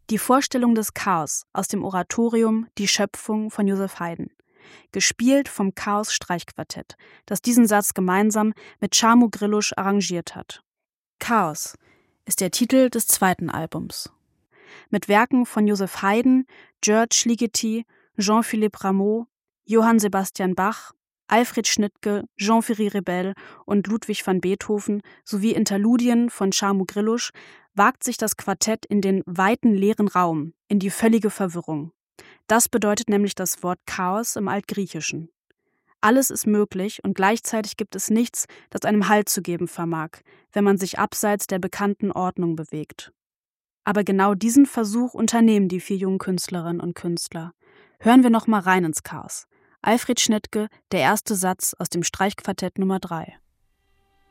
Die Vorstellung des Chaos aus dem Oratorium Die Schöpfung von Joseph Haydn, gespielt vom Chaos Streichquartett, das diesen Satz gemeinsam mit Csamo Grillus arrangiert hat. Chaos ist der Titel des zweiten Albums. Mit Werken von Joseph Haydn, György Ligeti, Jean-Philippe Rameau, Johann Sebastian Bach, Alfred Schnittke, Jean-Ferry Rebel und Ludwig van Beethoven sowie Interludien von Csamo Grillus wagt sich das Quartett in den weiten leeren Raum, in die völlige Verwirrung. Das bedeutet nämlich das Wort Chaos im Altgriechischen. Alles ist möglich und gleichzeitig gibt es nichts, das einem Halt zu geben vermag, wenn man sich abseits der bekannten Ordnung bewegt. Aber genau diesen Versuch unternehmen die 4 jungen Künstlerinnen und Künstler. Hören wir noch mal rein ins Chaos. Alfred Schnittke, der erste Satz aus dem Streichquartett Nummer 3.